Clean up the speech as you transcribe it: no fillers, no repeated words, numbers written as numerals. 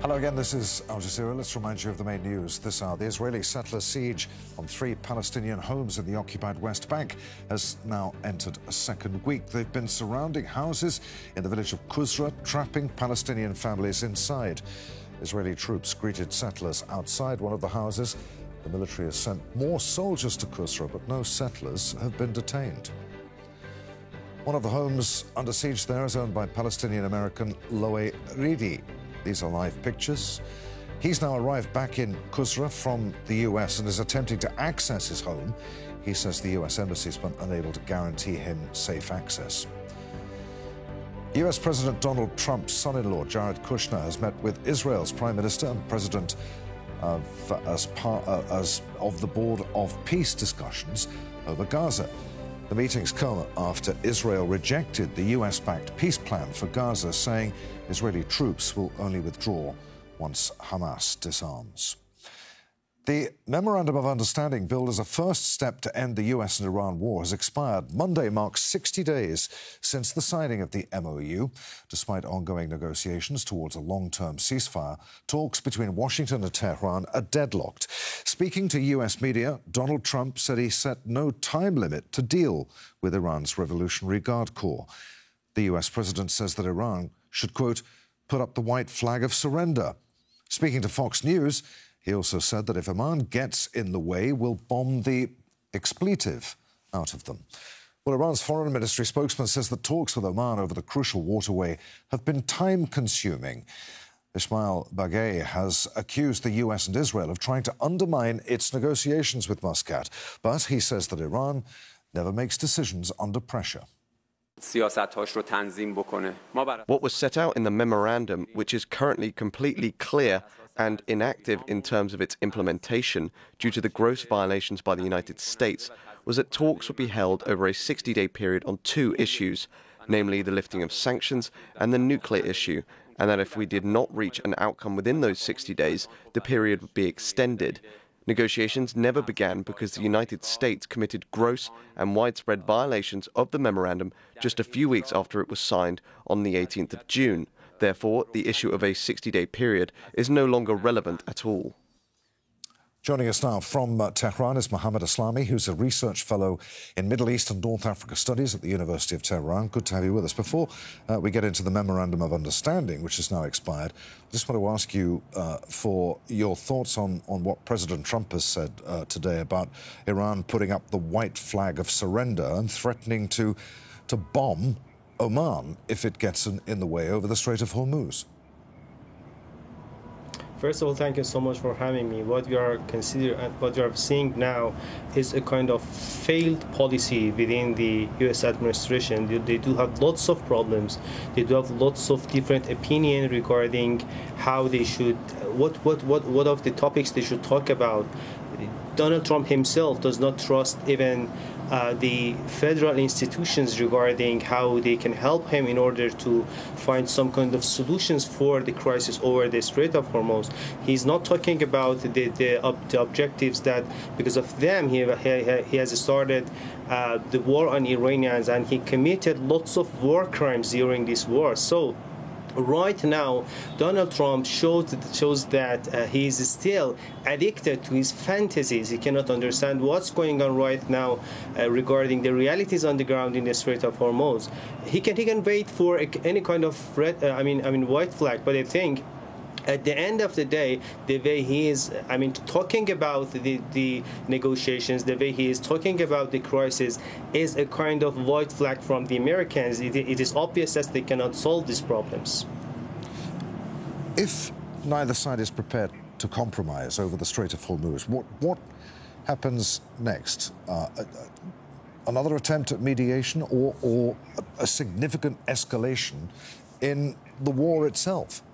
Hello again, this is Al Jazeera. Let's remind you of the main news this hour. The Israeli settler siege on 3 Palestinian homes in the occupied West Bank has now entered a second week. They've been surrounding houses in the village of Qusra, trapping Palestinian families inside. Israeli troops greeted settlers outside one of the houses. The military has sent more soldiers to Qusra, but no settlers have been detained. One of the homes under siege there is owned by Palestinian-American Loe Ridi. These are live pictures. He's now arrived back in Qusra from the US and is attempting to access his home. He says the US embassy's been unable to guarantee him safe access. US President Donald Trump's son-in-law, Jared Kushner, has met with Israel's Prime Minister and President as part of the Board of Peace discussions over Gaza. The meetings come after Israel rejected the US-backed peace plan for Gaza, saying Israeli troops will only withdraw once Hamas disarms. The Memorandum of Understanding, billed as a first step to end the US and Iran war, has expired. Monday marks 60 days since the signing of the MOU. Despite ongoing negotiations towards a long-term ceasefire, talks between Washington and Tehran are deadlocked. Speaking to US media, Donald Trump said he set no time limit to deal with Iran's Revolutionary Guard Corps. The US president says that Iran should, quote, put up the white flag of surrender. Speaking to Fox News, he also said that if Iran gets in the way, we'll bomb the expletive out of them. Well, Iran's foreign ministry spokesman says that talks with Oman over the crucial waterway have been time-consuming. Ismail Baghei has accused the US and Israel of trying to undermine its negotiations with Muscat, but he says that Iran never makes decisions under pressure. What was set out in the memorandum, which is currently completely clear and inactive in terms of its implementation due to the gross violations by the United States, was that talks would be held over a 60-day period on 2 issues, namely the lifting of sanctions and the nuclear issue, and that if we did not reach an outcome within those 60 days, the period would be extended. Negotiations never began because the United States committed gross and widespread violations of the memorandum just a few weeks after it was signed on the 18th of June. Therefore, the issue of a 60-day period is no longer relevant at all. Joining us now from Tehran is Mohammad Aslami, who's a research fellow in Middle East and North Africa Studies at the University of Tehran. Good to have you with us. Before we get into the Memorandum of Understanding, which has now expired, I just want to ask you for your thoughts on what President Trump has said today about Iran putting up the white flag of surrender and threatening to bomb Oman if it gets in the way over the Strait of Hormuz. First of all, thank you so much for having me. What we are considering and what we are seeing now is a kind of failed policy within the U.S. administration. They do have lots of problems. They do have lots of different opinions regarding how they should, what of the topics they should talk about. Donald Trump himself does not trust even the federal institutions regarding how they can help him in order to find some kind of solutions for the crisis over the Strait of Hormuz. He's not talking about the objectives that, because of them, he has started the war on Iranians, and he committed lots of war crimes during this war. So right now, Donald Trump shows that he is still addicted to his fantasies. He cannot understand what's going on right now regarding the realities on the ground in the Strait of Hormuz. He can wait for any kind of white flag, but I think at the end of the day, the way he is, talking about the negotiations, the way he is talking about the crisis is a kind of white flag from the Americans. It is obvious that they cannot solve these problems. If neither side is prepared to compromise over the Strait of Hormuz, what happens next? Another attempt at mediation or a significant escalation in the war itself?